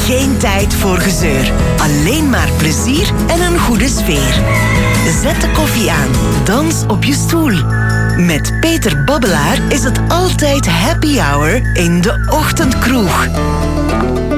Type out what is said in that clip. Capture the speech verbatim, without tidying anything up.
Geen tijd voor gezeur. Alleen maar plezier en een goede sfeer. Zet de koffie aan. Dans op je stoel. Met Peter Babbelaar is het altijd happy hour in de ochtendkroeg.